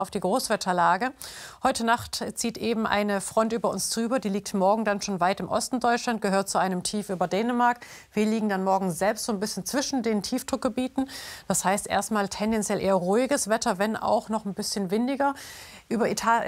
Auf die Großwetterlage. Heute Nacht zieht eben eine Front über uns drüber. Die liegt morgen dann schon weit im Osten Deutschland, gehört zu einem Tief über Dänemark. Wir liegen dann morgen selbst so ein bisschen zwischen den Tiefdruckgebieten. Das heißt erstmal tendenziell eher ruhiges Wetter, wenn auch noch ein bisschen windiger. Über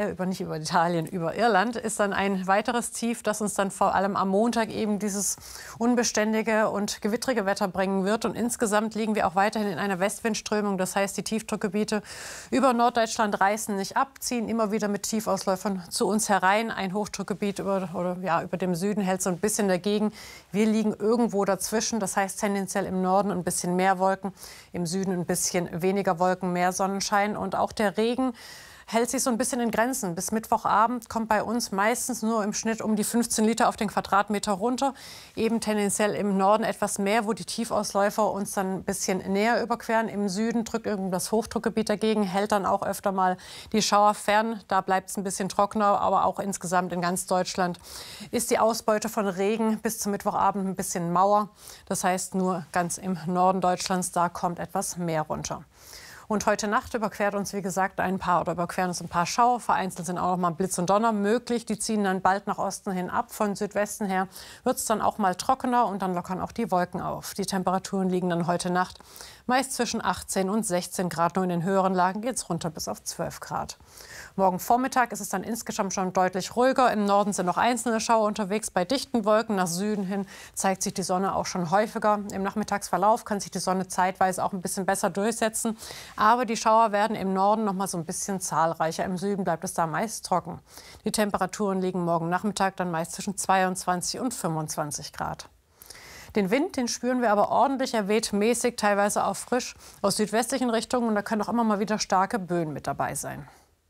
Irland ist dann ein weiteres Tief, das uns dann vor allem am Montag eben dieses unbeständige und gewittrige Wetter bringen wird. Und insgesamt liegen wir auch weiterhin in einer Westwindströmung. Das heißt, die Tiefdruckgebiete über Norddeutschland reißen nicht ab, ziehen immer wieder mit Tiefausläufern zu uns herein. Ein Hochdruckgebiet über dem Süden hält so ein bisschen dagegen. Wir liegen irgendwo dazwischen. Das heißt tendenziell im Norden ein bisschen mehr Wolken, im Süden ein bisschen weniger Wolken, mehr Sonnenschein. Und auch der Regen hält sich so ein bisschen in Grenzen. Bis Mittwochabend kommt bei uns meistens nur im Schnitt um die 15 Liter auf den Quadratmeter runter. Eben tendenziell im Norden etwas mehr, wo die Tiefausläufer uns dann ein bisschen näher überqueren. Im Süden drückt das Hochdruckgebiet dagegen, hält dann auch öfter mal die Schauer fern. Da bleibt es ein bisschen trockener, aber auch insgesamt in ganz Deutschland ist die Ausbeute von Regen bis zum Mittwochabend ein bisschen mauer. Das heißt, nur ganz im Norden Deutschlands, da kommt etwas mehr runter. Und heute Nacht überqueren uns ein paar Schauer. Vereinzelt sind auch noch mal Blitz und Donner möglich. Die ziehen dann bald nach Osten hin ab. Von Südwesten her wird es dann auch mal trockener und dann lockern auch die Wolken auf. Die Temperaturen liegen dann heute Nacht meist zwischen 18 und 16 Grad. Nur in den höheren Lagen geht es runter bis auf 12 Grad. Morgen Vormittag ist es dann insgesamt schon deutlich ruhiger. Im Norden sind noch einzelne Schauer unterwegs. Bei dichten Wolken nach Süden hin zeigt sich die Sonne auch schon häufiger. Im Nachmittagsverlauf kann sich die Sonne zeitweise auch ein bisschen besser durchsetzen. Aber die Schauer werden im Norden noch mal so ein bisschen zahlreicher. Im Süden bleibt es da meist trocken. Die Temperaturen liegen morgen Nachmittag dann meist zwischen 22 und 25 Grad. Den Wind, den spüren wir aber ordentlich. Er weht mäßig, teilweise auch frisch aus südwestlichen Richtungen. Und da können auch immer mal wieder starke Böen mit dabei sein.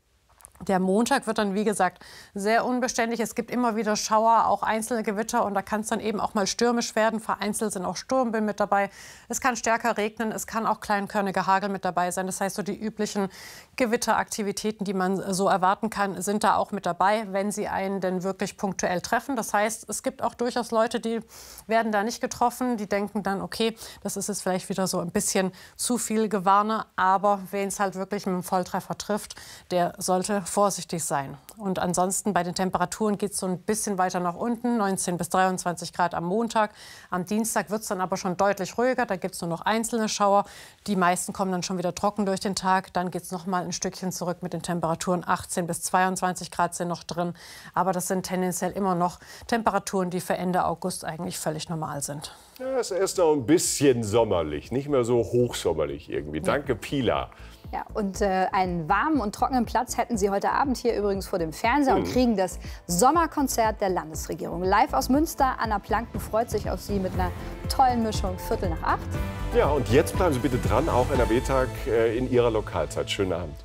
Der Montag wird dann, wie gesagt, sehr unbeständig. Es gibt immer wieder Schauer, auch einzelne Gewitter. Und da kann es dann eben auch mal stürmisch werden. Vereinzelt sind auch Sturmböen mit dabei. Es kann stärker regnen. Es kann auch kleinkörniger Hagel mit dabei sein. Das heißt, so die üblichen Gewitteraktivitäten, die man so erwarten kann, sind da auch mit dabei, wenn sie einen denn wirklich punktuell treffen. Das heißt, es gibt auch durchaus Leute, die werden da nicht getroffen. Die denken dann, okay, das ist jetzt vielleicht wieder so ein bisschen zu viel Gewarne. Aber wen es halt wirklich mit einem Volltreffer trifft, der sollte vorsichtig sein. Und ansonsten bei den Temperaturen geht es so ein bisschen weiter nach unten, 19 bis 23 Grad am Montag. Am Dienstag wird es dann aber schon deutlich ruhiger, da gibt es nur noch einzelne Schauer. Die meisten kommen dann schon wieder trocken durch den Tag. Dann geht es noch mal ein Stückchen zurück mit den Temperaturen. 18 bis 22 Grad sind noch drin. Aber das sind tendenziell immer noch Temperaturen, die für Ende August eigentlich völlig normal sind. Ja, es ist noch ein bisschen sommerlich, nicht mehr so hochsommerlich irgendwie. Danke, Pila. Ja, und einen warmen und trockenen Platz hätten Sie heute Abend hier übrigens vor dem Fernseher und kriegen das Sommerkonzert der Landesregierung. Live aus Münster. Anna Planken freut sich auf Sie mit einer tollen Mischung 7:45. Ja, und jetzt bleiben Sie bitte dran, auch NRW-Tag in Ihrer Lokalzeit. Schönen Abend.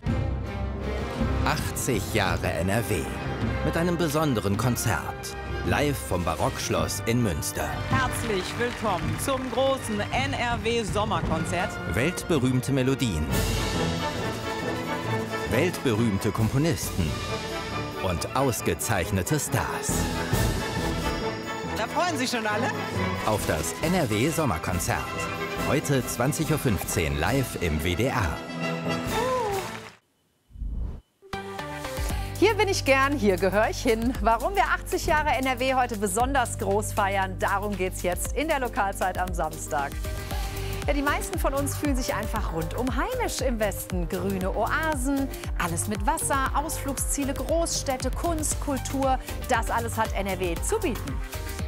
80 Jahre NRW mit einem besonderen Konzert. Live vom Barockschloss in Münster. Herzlich willkommen zum großen NRW-Sommerkonzert. Weltberühmte Melodien, weltberühmte Komponisten und ausgezeichnete Stars. Da freuen sich schon alle. Auf das NRW-Sommerkonzert. Heute 20:15 Uhr live im WDR. Hier bin ich gern, hier gehöre ich hin. Warum wir 80 Jahre NRW heute besonders groß feiern, darum geht's jetzt in der Lokalzeit am Samstag. Ja, die meisten von uns fühlen sich einfach rundum heimisch im Westen. Grüne Oasen, alles mit Wasser, Ausflugsziele, Großstädte, Kunst, Kultur. Das alles hat NRW zu bieten.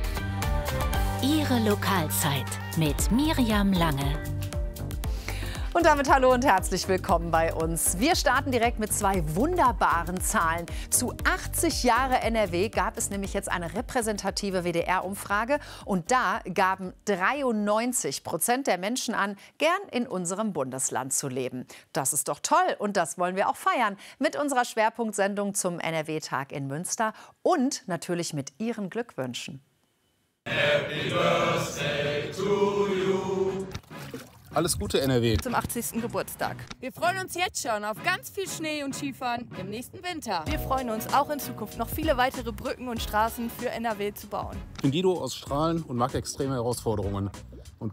Ihre Lokalzeit mit Miriam Lange. Und damit hallo und herzlich willkommen bei uns. Wir starten direkt mit zwei wunderbaren Zahlen. Zu 80 Jahre NRW gab es nämlich jetzt eine repräsentative WDR-Umfrage. Und da gaben 93% der Menschen an, gern in unserem Bundesland zu leben. Das ist doch toll und das wollen wir auch feiern. Mit unserer Schwerpunktsendung zum NRW-Tag in Münster und natürlich mit Ihren Glückwünschen. Happy Birthday to you. Alles Gute, NRW. Zum 80. Geburtstag. Wir freuen uns jetzt schon auf ganz viel Schnee und Skifahren im nächsten Winter. Wir freuen uns auch in Zukunft noch viele weitere Brücken und Straßen für NRW zu bauen. Ich bin Guido aus Strahlen und mag extreme Herausforderungen.